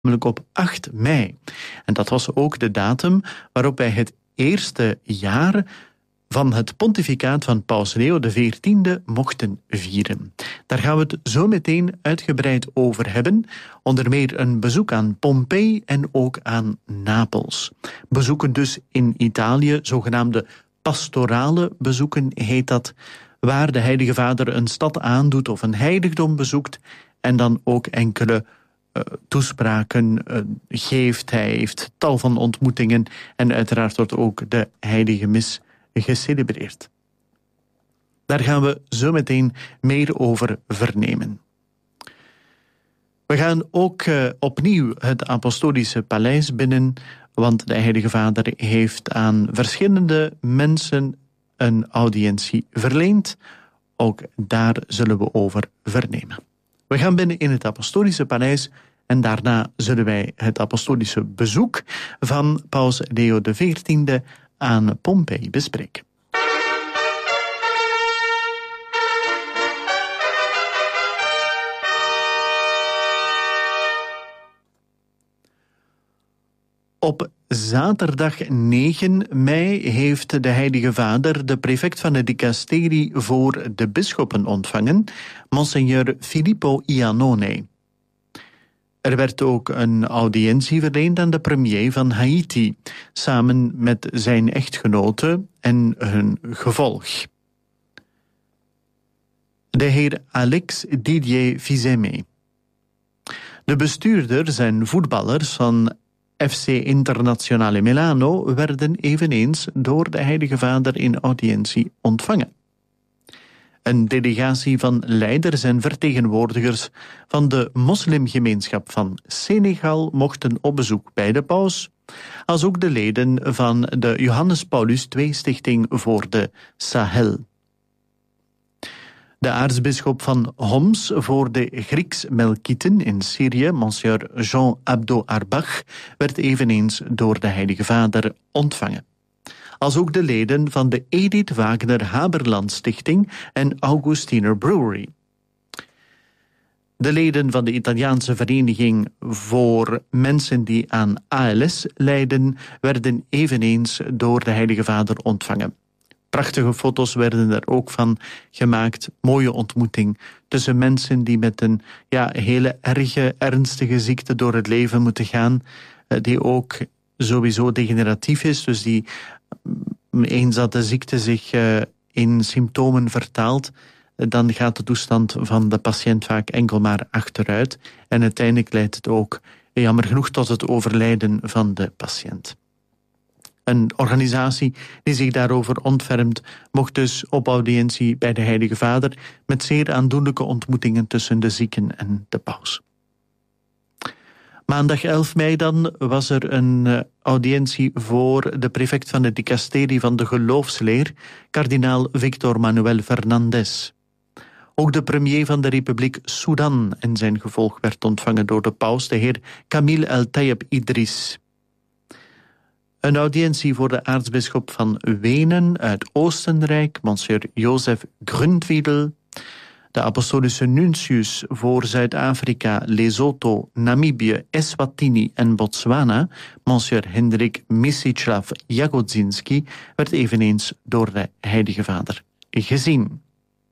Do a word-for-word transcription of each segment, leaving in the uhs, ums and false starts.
namelijk op acht mei. En dat was ook de datum waarop wij het eerste jaar van het pontificaat van Paus Leo de veertiende mochten vieren. Daar gaan we het zo meteen uitgebreid over hebben. Onder meer een bezoek aan Pompeii en ook aan Napels. Bezoeken dus in Italië, zogenaamde pastorale bezoeken heet dat, waar de Heilige Vader een stad aandoet of een heiligdom bezoekt en dan ook enkele uh, toespraken uh, geeft. Hij heeft tal van ontmoetingen en uiteraard wordt ook de Heilige Mis gecelebreerd. Daar gaan we zo meteen meer over vernemen. We gaan ook uh, opnieuw het Apostolische Paleis binnen, want de Heilige Vader heeft aan verschillende mensen een audiëntie verleend. Ook daar zullen we over vernemen. We gaan binnen in het Apostolische Paleis en daarna zullen wij het apostolische bezoek van Paus Leo de veertiende aan Pompeii bespreken. Op zaterdag negen mei heeft de Heilige Vader de prefect van het dicasterie voor de bisschoppen ontvangen, Monseigneur Filippo Iannone. Er werd ook een audiëntie verleend aan de premier van Haiti, samen met zijn echtgenote en hun gevolg. De heer Alex Didier Fizeme. De bestuurders en voetballers van F C Internazionale Milano werden eveneens door de Heilige Vader in audiëntie ontvangen. Een delegatie van leiders en vertegenwoordigers van de moslimgemeenschap van Senegal mochten op bezoek bij de paus, als ook de leden van de Johannes Paulus de Tweede Stichting voor de Sahel. De aartsbisschop van Homs voor de Grieks-Melkieten in Syrië, Monsieur Jean Abdo Arbach, werd eveneens door de Heilige Vader ontvangen. Als ook de leden van de Edith Wagner Haberland Stichting en Augustiner Brewery. De leden van de Italiaanse Vereniging voor mensen die aan A L S lijden werden eveneens door de Heilige Vader ontvangen. Prachtige foto's werden er ook van gemaakt. Mooie ontmoeting tussen mensen die met een ja, hele erge, ernstige ziekte door het leven moeten gaan, die ook sowieso degeneratief is, dus die eens dat de ziekte zich uh, in symptomen vertaalt, dan gaat de toestand van de patiënt vaak enkel maar achteruit en uiteindelijk leidt het ook jammer genoeg tot het overlijden van de patiënt. Een organisatie die zich daarover ontfermt, mocht dus op audiëntie bij de Heilige Vader met zeer aandoenlijke ontmoetingen tussen de zieken en de paus. Maandag elf mei dan was er een audiëntie voor de prefect van het dicasterie van de geloofsleer, kardinaal Victor Manuel Fernandez. Ook de premier van de Republiek Sudan en zijn gevolg werd ontvangen door de paus, de heer Kamil El-Tayeb Idris. Een audiëntie voor de aartsbisschop van Wenen uit Oostenrijk, Monsieur Joseph Grundwiedel. De apostolische nuntius voor Zuid-Afrika, Lesotho, Namibië, Eswatini en Botswana, Monsieur Hendrik Misislav Jagodzinski, werd eveneens door de Heilige Vader gezien.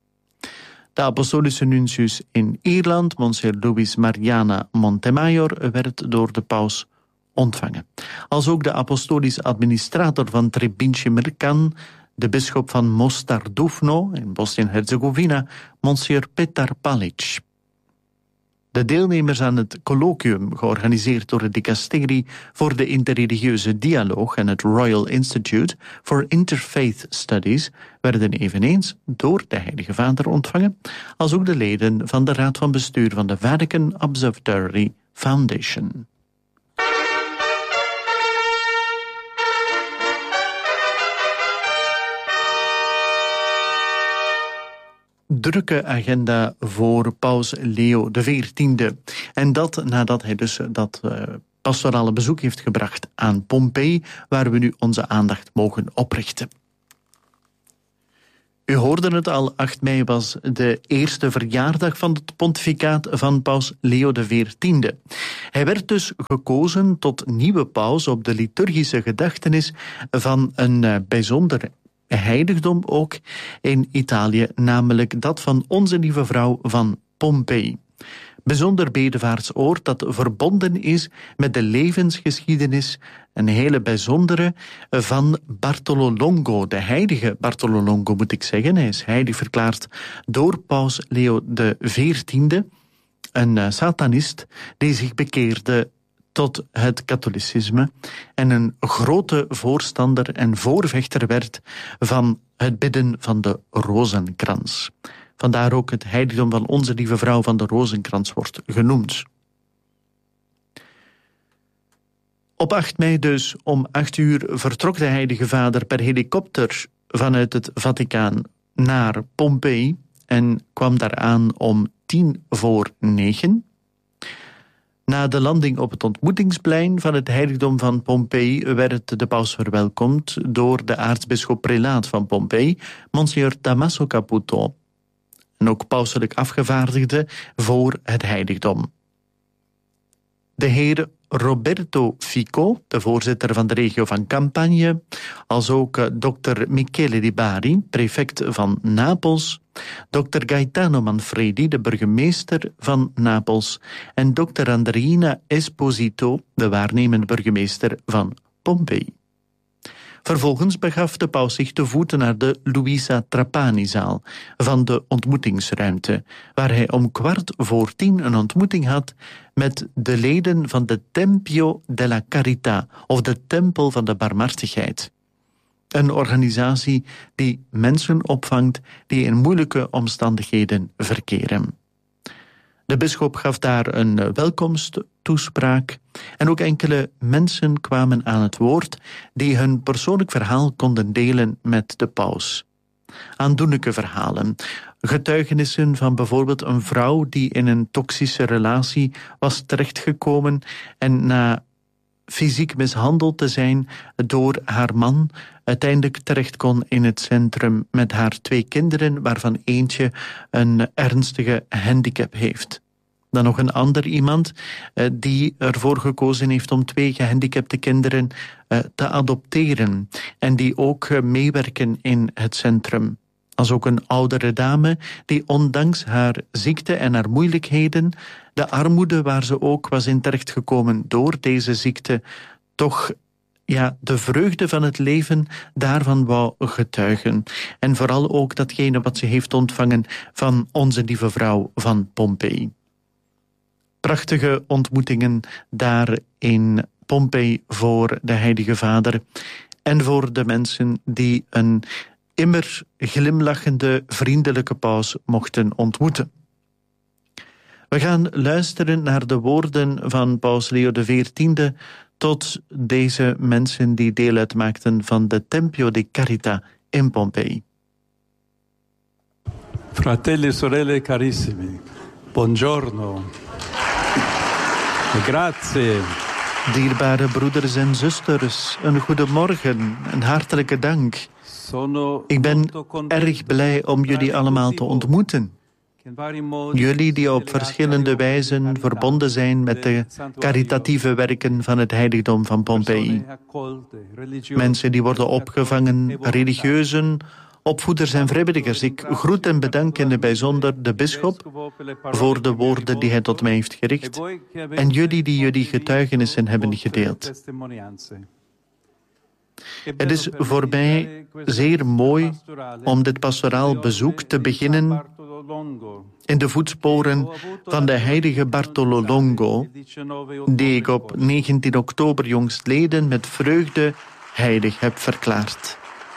De apostolische nuntius in Ierland, Monsieur Luis Mariana Montemayor, werd door de paus ontvangen. Als ook de apostolisch administrator van Trebinje Mercan, de bisschop van Mostar Dufno in Bosnië-Herzegovina, Monsieur Petar Palic. De deelnemers aan het colloquium, georganiseerd door het dicasterie voor de interreligieuze dialoog en het Royal Institute for Interfaith Studies, werden eveneens door de Heilige Vader ontvangen, als ook de leden van de Raad van Bestuur van de Vatican Observatory Foundation. Drukke agenda voor paus Leo de veertiende. En dat nadat hij dus dat uh, pastorale bezoek heeft gebracht aan Pompeii, waar we nu onze aandacht mogen oprichten. U hoorde het al, acht mei was de eerste verjaardag van het pontificaat van paus Leo de veertiende. Hij werd dus gekozen tot nieuwe paus op de liturgische gedachtenis van een bijzonder heiligdom ook in Italië, namelijk dat van Onze Lieve Vrouw van Pompei. Bijzonder bedevaartsoord dat verbonden is met de levensgeschiedenis, een hele bijzondere, van Bartolo Longo, de heilige Bartolo Longo moet ik zeggen. Hij is heilig verklaard door paus Leo de veertiende, een uh, satanist die zich bekeerde tot het katholicisme en een grote voorstander en voorvechter werd van het bidden van de rozenkrans. Vandaar ook het heiligdom van Onze Lieve Vrouw van de Rozenkrans wordt genoemd. Op acht mei dus om acht uur vertrok de Heilige Vader per helikopter vanuit het Vaticaan naar Pompei en kwam daar aan om tien voor negen. Na de landing op het ontmoetingsplein van het heiligdom van Pompei werd de paus verwelkomd door de aartsbisschop prelaat van Pompei, Monsignor Damaso Caputo, en ook pauselijk afgevaardigde voor het heiligdom. De heer Roberto Fico, de voorzitter van de regio van Campagne, als ook dokter Michele Di Bari, prefect van Napels, dokter Gaetano Manfredi, de burgemeester van Napels, en dokter Andreina Esposito, de waarnemende burgemeester van Pompei. Vervolgens begaf de paus zich te voeten naar de Luisa Trapani-zaal van de ontmoetingsruimte, waar hij om kwart voor tien een ontmoeting had met de leden van de Tempio della Carità, of de Tempel van de Barmhartigheid. Een organisatie die mensen opvangt die in moeilijke omstandigheden verkeren. De bisschop gaf daar een welkomsttoespraak en ook enkele mensen kwamen aan het woord die hun persoonlijk verhaal konden delen met de paus. Aandoenlijke verhalen, getuigenissen van bijvoorbeeld een vrouw die in een toxische relatie was terechtgekomen en na fysiek mishandeld te zijn door haar man uiteindelijk terecht kon in het centrum met haar twee kinderen, waarvan eentje een ernstige handicap heeft. Dan nog een ander iemand uh, die ervoor gekozen heeft om twee gehandicapte kinderen uh, te adopteren en die ook uh, meewerken in het centrum. Als ook een oudere dame die ondanks haar ziekte en haar moeilijkheden, de armoede waar ze ook was in terechtgekomen door deze ziekte, toch ja, de vreugde van het leven daarvan wou getuigen. En vooral ook datgene wat ze heeft ontvangen van Onze Lieve Vrouw van Pompei. Prachtige ontmoetingen daar in Pompei voor de Heilige Vader en voor de mensen die een immer glimlachende, vriendelijke paus mochten ontmoeten. We gaan luisteren naar de woorden van paus Leo de veertiende tot deze mensen die deel uitmaakten van de Tempio di Carità in Pompei. Fratelli e sorelle carissimi, buongiorno. Grazie. Dierbare broeders en zusters, een goedemorgen, een hartelijke dank. Ik ben erg blij om jullie allemaal te ontmoeten. Jullie die op verschillende wijzen verbonden zijn met de caritatieve werken van het heiligdom van Pompei. Mensen die worden opgevangen, religieuzen, opvoeders en vrijwilligers. Ik groet en bedank in het bijzonder de bisschop voor de woorden die hij tot mij heeft gericht en jullie die jullie getuigenissen hebben gedeeld. Het is voor mij zeer mooi om dit pastoraal bezoek te beginnen in de voetsporen van de heilige Bartolo Longo, die ik op negentien oktober jongstleden met vreugde heilig heb verklaard.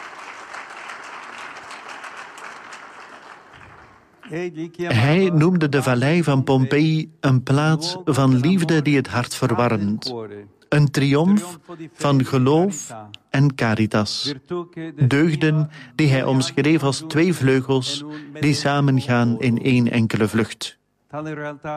Hij noemde de vallei van Pompei een plaats van liefde die het hart verwarmt. Een triomf van geloof en caritas. Deugden die hij omschreef als twee vleugels die samengaan in één enkele vlucht.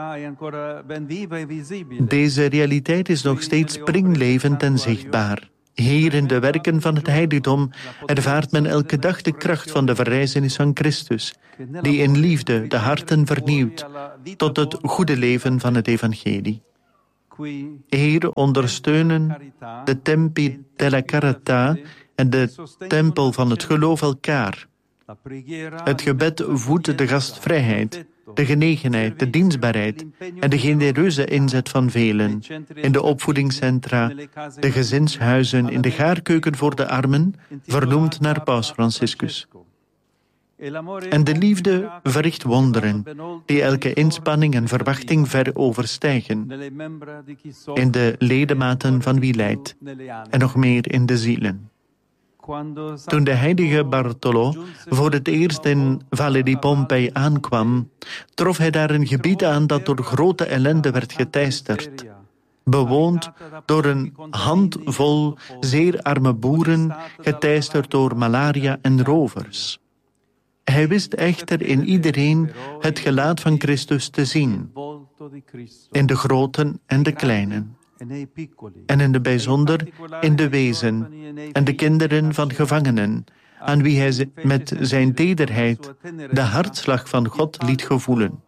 Deze realiteit is nog steeds springlevend en zichtbaar. Hier in de werken van het heiligdom ervaart men elke dag de kracht van de verrijzenis van Christus, die in liefde de harten vernieuwt tot het goede leven van het evangelie. Hier ondersteunen de Tempi della Carità en de Tempel van het geloof elkaar. Het gebed voedt de gastvrijheid, de genegenheid, de dienstbaarheid en de genereuze inzet van velen in de opvoedingscentra, de gezinshuizen, in de gaarkeuken voor de armen, vernoemd naar Paus Franciscus. En de liefde verricht wonderen, die elke inspanning en verwachting ver overstijgen, in de ledematen van wie lijdt, en nog meer in de zielen. Toen de heilige Bartolo voor het eerst in Valle di Pompei aankwam, trof hij daar een gebied aan dat door grote ellende werd geteisterd, bewoond door een handvol zeer arme boeren, geteisterd door malaria en rovers. Hij wist echter in iedereen het gelaat van Christus te zien, in de groten en de kleinen, en in het bijzonder in de wezen en de kinderen van gevangenen, aan wie hij met zijn tederheid de hartslag van God liet gevoelen.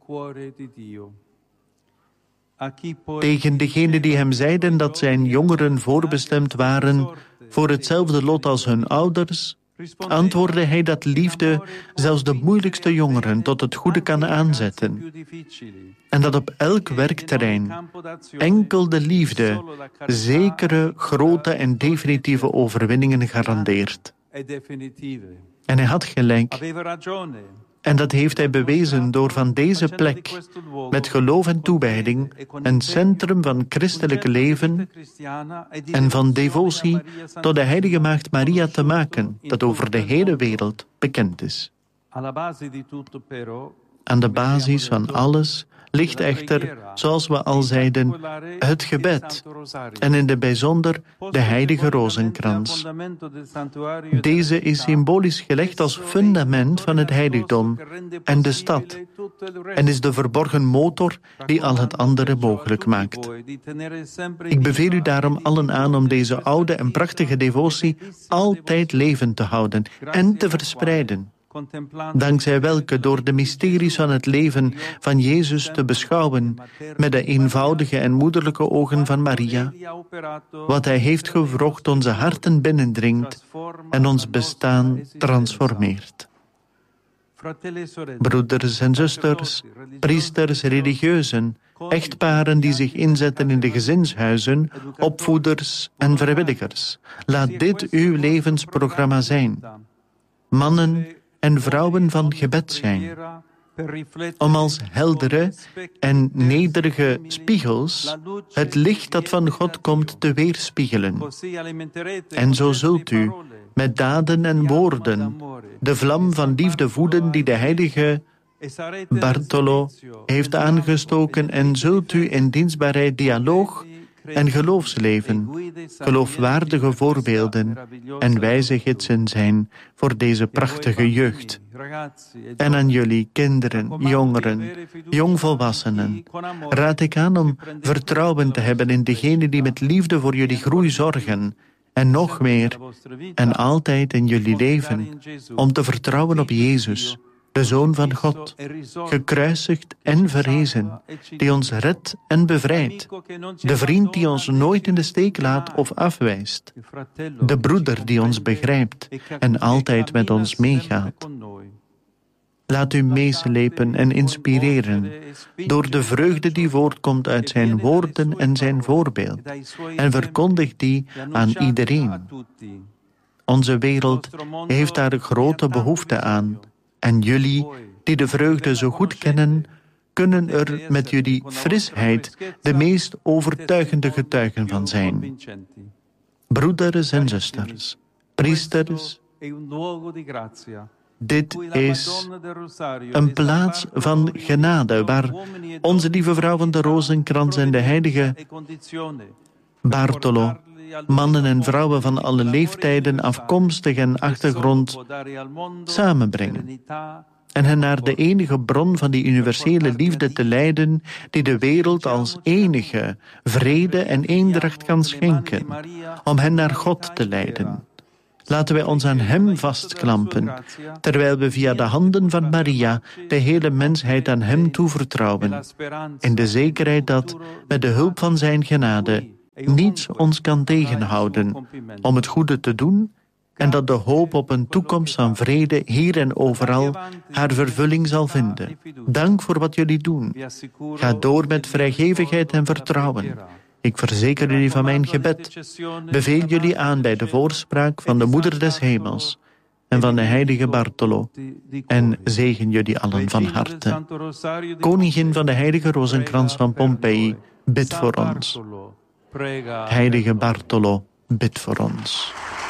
Tegen degenen die hem zeiden dat zijn jongeren voorbestemd waren voor hetzelfde lot als hun ouders, antwoordde hij dat liefde zelfs de moeilijkste jongeren tot het goede kan aanzetten, en dat op elk werkterrein enkel de liefde zekere, grote en definitieve overwinningen garandeert. En hij had gelijk. En dat heeft hij bewezen door van deze plek, met geloof en toewijding, een centrum van christelijk leven en van devotie tot de heilige maagd Maria te maken, dat over de hele wereld bekend is. Aan de basis van alles ligt echter, zoals we al zeiden, het gebed en in het bijzonder de heilige rozenkrans. Deze is symbolisch gelegd als fundament van het heiligdom en de stad en is de verborgen motor die al het andere mogelijk maakt. Ik beveel u daarom allen aan om deze oude en prachtige devotie altijd levend te houden en te verspreiden, dankzij welke door de mysteries van het leven van Jezus te beschouwen met de eenvoudige en moederlijke ogen van Maria, wat hij heeft gewrocht onze harten binnendringt en ons bestaan transformeert. Broeders en zusters, priesters, religieuzen, echtparen die zich inzetten in de gezinshuizen, opvoeders en vrijwilligers, laat dit uw levensprogramma zijn. Mannen en vrouwen van gebed zijn, om als heldere en nederige spiegels het licht dat van God komt te weerspiegelen. En zo zult u met daden en woorden de vlam van liefde voeden die de heilige Bartolo heeft aangestoken en zult u in dienstbaarheid, dialoog en geloofsleven, geloofwaardige voorbeelden en wijze gidsen zijn voor deze prachtige jeugd. En aan jullie kinderen, jongeren, jongvolwassenen, raad ik aan om vertrouwen te hebben in degene die met liefde voor jullie groei zorgen, en nog meer, en altijd in jullie leven, om te vertrouwen op Jezus, de Zoon van God, gekruisigd en verrezen, die ons redt en bevrijdt, de vriend die ons nooit in de steek laat of afwijst, de broeder die ons begrijpt en altijd met ons meegaat. Laat u meeslepen en inspireren door de vreugde die voortkomt uit zijn woorden en zijn voorbeeld, en verkondig die aan iedereen. Onze wereld heeft daar grote behoefte aan, en jullie, die de vreugde zo goed kennen, kunnen er met jullie frisheid de meest overtuigende getuigen van zijn. Broeders en zusters, priesters, dit is een plaats van genade, waar onze lieve vrouw van de rozenkrans en de heilige Bartolo mannen en vrouwen van alle leeftijden, afkomstig en achtergrond samenbrengen. en hen naar de enige bron van die universele liefde te leiden die de wereld als enige vrede en eendracht kan schenken, om hen naar God te leiden. Laten wij ons aan Hem vastklampen, terwijl we via de handen van Maria de hele mensheid aan Hem toevertrouwen, in de zekerheid dat, met de hulp van Zijn genade, niets ons kan tegenhouden om het goede te doen en dat de hoop op een toekomst van vrede hier en overal haar vervulling zal vinden. Dank voor wat jullie doen. Ga door met vrijgevigheid en vertrouwen. Ik verzeker jullie van mijn gebed. Beveel jullie aan bij de voorspraak van de Moeder des Hemels en van de heilige Bartolo. En zegen jullie allen van harte. Koningin van de heilige Rozenkrans van Pompeii, bid voor ons. Heilige Bartolo, bid voor ons.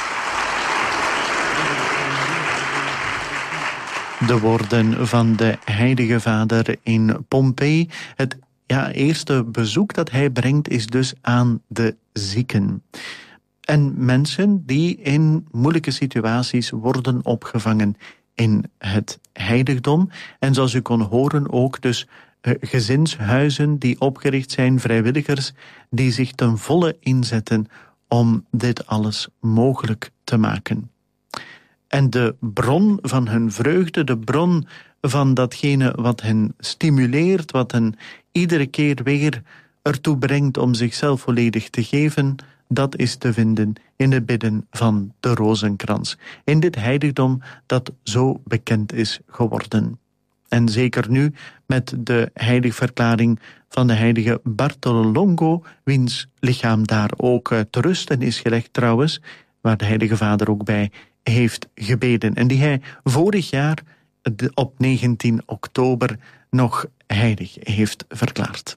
De woorden van de heilige vader in Pompeii. Het ja, eerste bezoek dat hij brengt is dus aan de zieken. En mensen die in moeilijke situaties worden opgevangen in het heiligdom. En zoals u kon horen ook dus gezinshuizen die opgericht zijn, vrijwilligers die zich ten volle inzetten om dit alles mogelijk te maken. En de bron van hun vreugde, de bron van datgene wat hen stimuleert, wat hen iedere keer weer ertoe brengt om zichzelf volledig te geven, dat is te vinden in het bidden van de Rozenkrans, in dit heiligdom dat zo bekend is geworden. En zeker nu met de heiligverklaring van de heilige Bartolo Longo, wiens lichaam daar ook te rusten is gelegd trouwens, waar de heilige vader ook bij heeft gebeden en die hij vorig jaar op negentien oktober nog heilig heeft verklaard.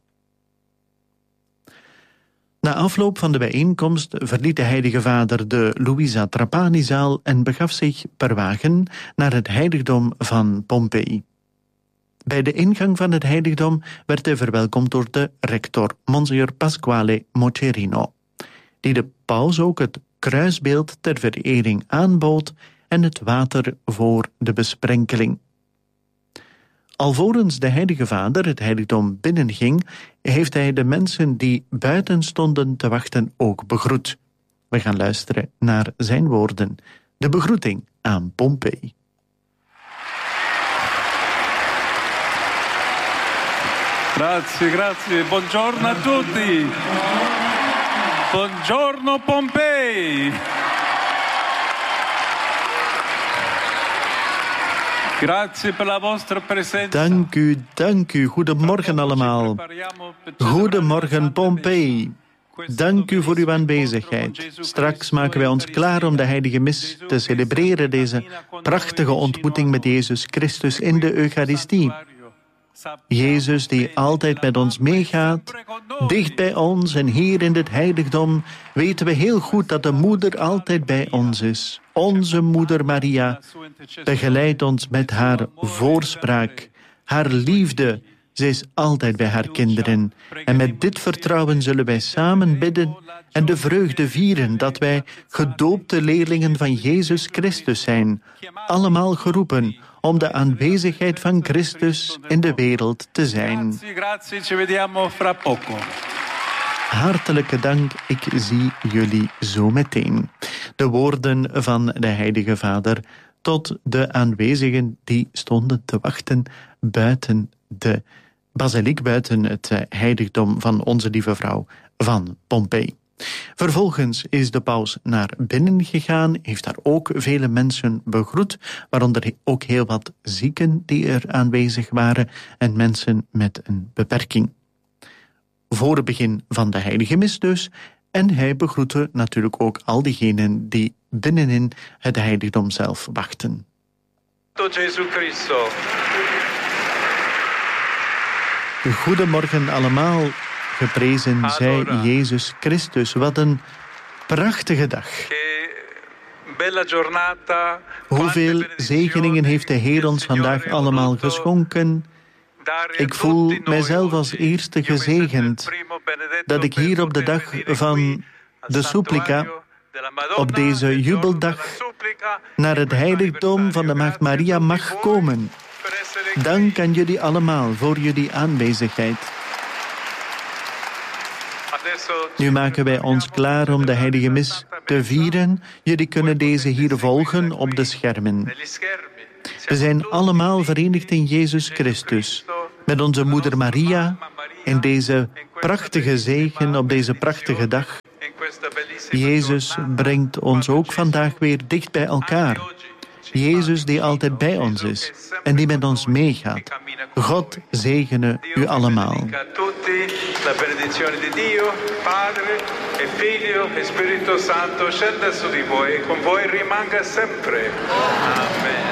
Na afloop van de bijeenkomst verliet de heilige vader de Luisa Trapani-zaal en begaf zich per wagen naar het heiligdom van Pompeii. Bij de ingang van het heiligdom werd hij verwelkomd door de rector, Monsignor Pasquale Mocerino, die de paus ook het kruisbeeld ter verering aanbood en het water voor de besprenkeling. Alvorens de heilige vader het heiligdom binnenging, heeft hij de mensen die buiten stonden te wachten ook begroet. We gaan luisteren naar zijn woorden. De begroeting aan Pompeii. Grazie, grazie. Buongiorno a tutti. Buongiorno Pompeii. Grazie per la vostra presenza. Dank u, dank u. Goedemorgen allemaal. Goedemorgen Pompeii. Dank u voor uw aanwezigheid. Straks maken wij ons klaar om de heilige mis te celebreren, deze prachtige ontmoeting met Jezus Christus in de Eucharistie. Jezus die altijd met ons meegaat, dicht bij ons en hier in dit heiligdom weten we heel goed dat de moeder altijd bij ons is. Onze moeder Maria begeleidt ons met haar voorspraak, haar liefde. Ze is altijd bij haar kinderen. En met dit vertrouwen zullen wij samen bidden en de vreugde vieren dat wij gedoopte leerlingen van Jezus Christus zijn, allemaal geroepen om de aanwezigheid van Christus in de wereld te zijn. Hartelijke dank, ik zie jullie zo meteen. De woorden van de heilige vader tot de aanwezigen die stonden te wachten buiten de basiliek, buiten het heiligdom van onze lieve vrouw van Pompeii. Vervolgens is de paus naar binnen gegaan, heeft daar ook vele mensen begroet, waaronder ook heel wat zieken die er aanwezig waren en mensen met een beperking. Voor het begin van de heilige mis dus, en hij begroette natuurlijk ook al diegenen die binnenin het heiligdom zelf wachten. Goedemorgen allemaal. Geprezen zij Jezus Christus. Wat een prachtige dag. Hoeveel zegeningen heeft de Heer ons vandaag allemaal geschonken. Ik voel mijzelf als eerste gezegend dat ik hier op de dag van de Supplica, op deze jubeldag, naar het heiligdom van de Maagd Maria mag komen. Dank aan jullie allemaal voor jullie aanwezigheid. Nu maken wij ons klaar om de heilige mis te vieren. Jullie kunnen deze hier volgen op de schermen. We zijn allemaal verenigd in Jezus Christus. Met onze moeder Maria in deze prachtige zegen op deze prachtige dag. Jezus brengt ons ook vandaag weer dicht bij elkaar. Jezus die altijd bij ons is en die met ons meegaat. God zegene u allemaal. La benedizione di Dio, Padre e Figlio e Spirito Santo scenda su di voi e con voi rimanga sempre. Amen.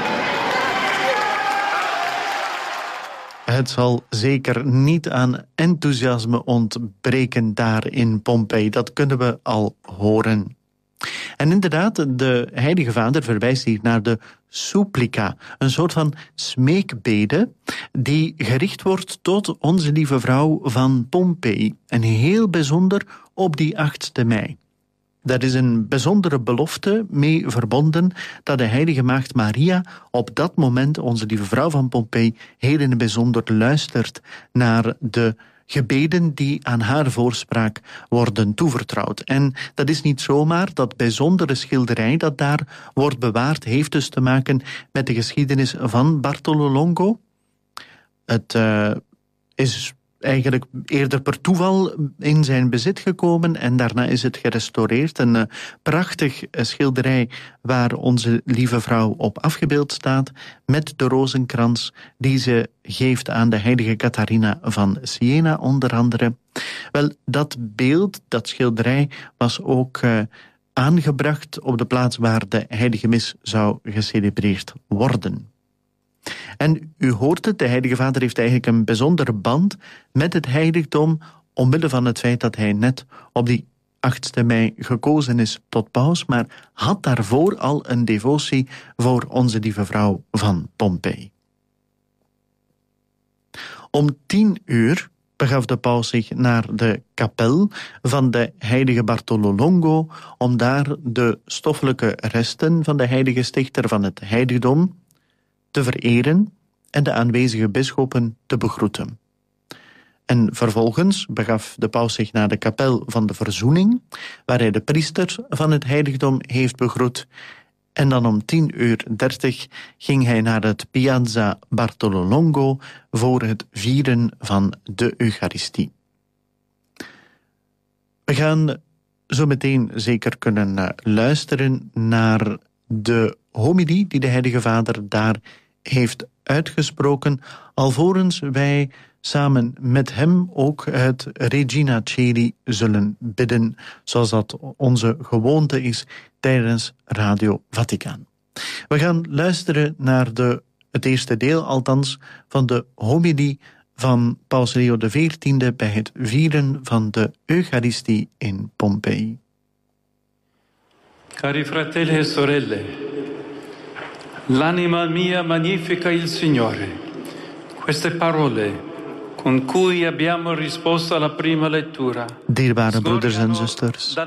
Het zal zeker niet aan enthousiasme ontbreken daar in Pompei. Dat kunnen we al horen. En inderdaad, de Heilige Vader verwijst hier naar de supplica, een soort van smeekbede die gericht wordt tot onze lieve vrouw van Pompei. En heel bijzonder op die achtste mei. Daar is een bijzondere belofte mee verbonden dat de heilige maagd Maria op dat moment, onze lieve vrouw van Pompei, heel in het bijzonder luistert naar de gebeden die aan haar voorspraak worden toevertrouwd. En dat is niet zomaar, dat bijzondere schilderij dat daar wordt bewaard heeft dus te maken met de geschiedenis van Bartolo Longo. Het uh, is eigenlijk eerder per toeval in zijn bezit gekomen en daarna is het gerestaureerd. Een uh, prachtig uh, schilderij waar onze lieve vrouw op afgebeeld staat met de rozenkrans die ze geeft aan de heilige Catharina van Siena onder andere. Wel, dat beeld, dat schilderij was ook uh, aangebracht op de plaats waar de heilige mis zou gecelebreerd worden. En u hoort het, de Heilige Vader heeft eigenlijk een bijzondere band met het heiligdom omwille van het feit dat hij net op die achtste mei gekozen is tot paus, maar had daarvoor al een devotie voor onze lieve vrouw van Pompei. Om tien uur begaf de paus zich naar de kapel van de heilige Bartolo Longo om daar de stoffelijke resten van de heilige stichter van het heiligdom te vereren en de aanwezige bisschoppen te begroeten. En vervolgens begaf de paus zich naar de kapel van de verzoening, waar hij de priester van het heiligdom heeft begroet. En dan om tien uur dertig ging hij naar het Piazza Bartolo Longo voor het vieren van de Eucharistie. We gaan zo meteen zeker kunnen luisteren naar de homilie die de Heilige Vader daar heeft uitgesproken, alvorens wij samen met hem ook het Regina Coeli zullen bidden, zoals dat onze gewoonte is tijdens Radio Vaticaan. We gaan luisteren naar de, het eerste deel, althans, van de homilie van Paus Leo de veertiende bij het vieren van de Eucharistie in Pompei. Cari fratelli e sorelle, l'anima mia magnifica il Signore. Queste parole con cui abbiamo risposto alla prima lettura. Dierbare broeders en zusters,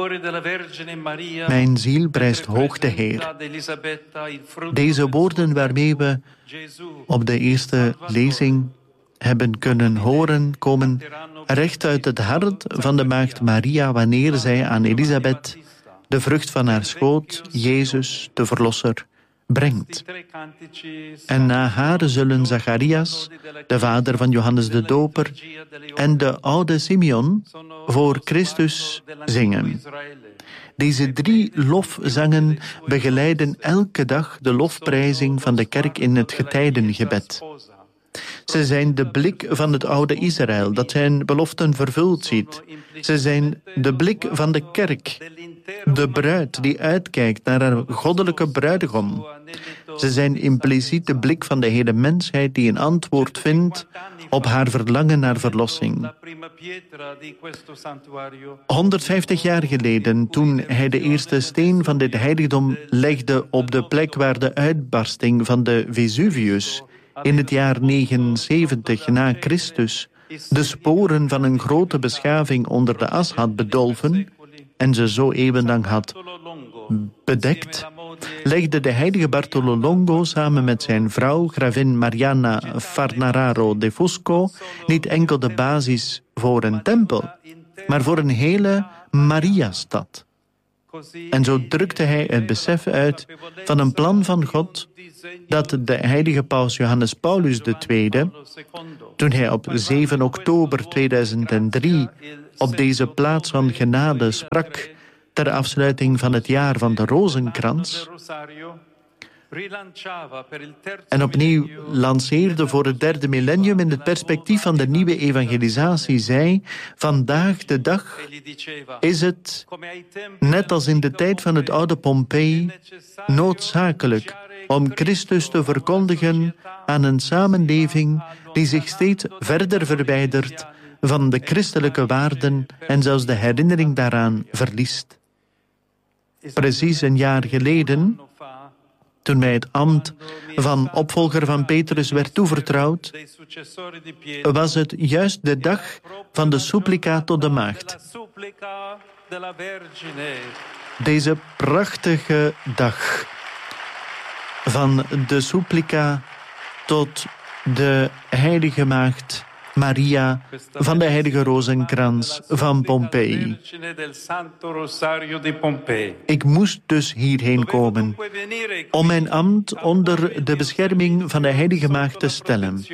mijn ziel prijst hoog de Heer. Deze woorden waarmee we op de eerste lezing hebben kunnen horen komen recht uit het hart van de maagd Maria wanneer zij aan Elisabeth de vrucht van haar schoot, Jezus, de Verlosser, brengt. En na haar zullen Zacharias, de vader van Johannes de Doper, en de oude Simeon voor Christus zingen. Deze drie lofzangen begeleiden elke dag de lofprijzing van de kerk in het getijdengebed. Ze zijn de blik van het oude Israël dat zijn beloften vervuld ziet. Ze zijn de blik van de kerk, de bruid die uitkijkt naar haar goddelijke bruidegom. Ze zijn impliciet de blik van de hele mensheid die een antwoord vindt op haar verlangen naar verlossing. honderdvijftig jaar geleden, toen hij de eerste steen van dit heiligdom legde op de plek waar de uitbarsting van de Vesuvius in het jaar negenenzeventig na Christus de sporen van een grote beschaving onder de as had bedolven en ze zo eeuwenlang had bedekt, legde de heilige Bartolo Longo samen met zijn vrouw, gravin Mariana Farnararo de Fusco, niet enkel de basis voor een tempel, maar voor een hele Mariastad. En zo drukte hij het besef uit van een plan van God dat de heilige paus Johannes Paulus de Tweede, toen hij op zeven oktober tweeduizend drie op deze plaats van genade sprak ter afsluiting van het jaar van de Rozenkrans, en opnieuw lanceerde voor het derde millennium in het perspectief van de nieuwe evangelisatie, zei: vandaag de dag is het, net als in de tijd van het oude Pompeii, noodzakelijk om Christus te verkondigen aan een samenleving die zich steeds verder verwijdert van de christelijke waarden en zelfs de herinnering daaraan verliest. Precies een jaar geleden, toen mij het ambt van opvolger van Petrus werd toevertrouwd, was het juist de dag van de Supplica tot de Maagd. Deze prachtige dag van de Supplica tot de heilige Maagd Maria van de heilige Rozenkrans van Pompeii. Ik moest dus hierheen komen om mijn ambt onder de bescherming van de heilige Maagd te stellen.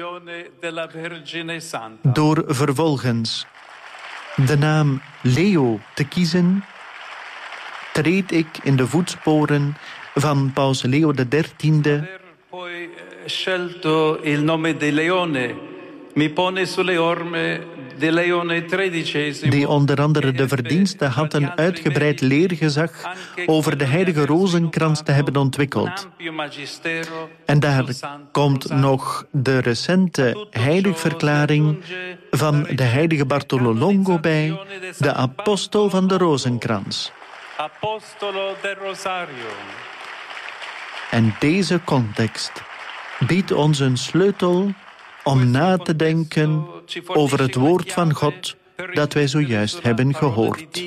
Door vervolgens de naam Leo te kiezen, treed ik in de voetsporen van paus Leo de dertiende. Scelto il nome di Leone, mi pone sulle orme di Leone tredicesimo. Die onder andere de verdienste had een uitgebreid leergezag over de heilige Rozenkrans te hebben ontwikkeld. En daar komt nog de recente heiligverklaring van de heilige Bartolo Longo bij, de apostel van de Rozenkrans. Apostolo del Rosario. En deze context biedt ons een sleutel om na te denken over het woord van God dat wij zojuist hebben gehoord.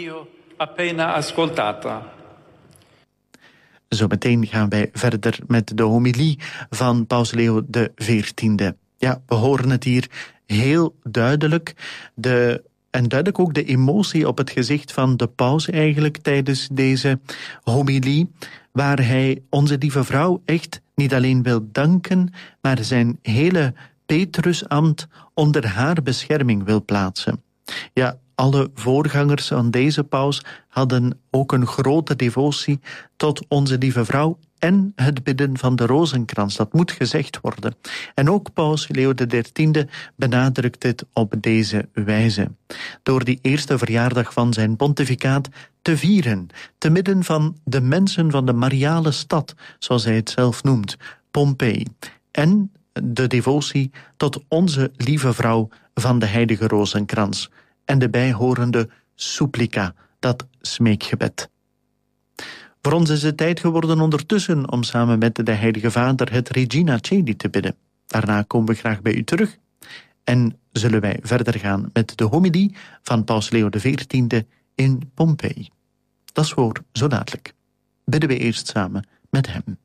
Zometeen gaan wij verder met de homilie van paus Leo de veertiende. Ja, we horen het hier heel duidelijk. De En duidelijk ook de emotie op het gezicht van de paus eigenlijk tijdens deze homilie, waar hij onze lieve vrouw echt niet alleen wil danken, maar zijn hele Petrusambt onder haar bescherming wil plaatsen. Ja, alle voorgangers van deze paus hadden ook een grote devotie tot onze lieve vrouw en het bidden van de Rozenkrans. Dat moet gezegd worden. En ook paus Leo de dertiende benadrukt dit op deze wijze. Door die eerste verjaardag van zijn pontificaat te vieren, te midden van de mensen van de Mariale stad, zoals hij het zelf noemt, Pompeii. En de devotie tot onze lieve vrouw van de heilige Rozenkrans. En de bijhorende Supplica, dat smeekgebed. Voor ons is het tijd geworden ondertussen om samen met de Heilige Vader het Regina Coeli te bidden. Daarna komen we graag bij u terug en zullen wij verder gaan met de homilie van paus Leo de veertiende in Pompeii. Dat is voor zo dadelijk. Bidden we eerst samen met hem.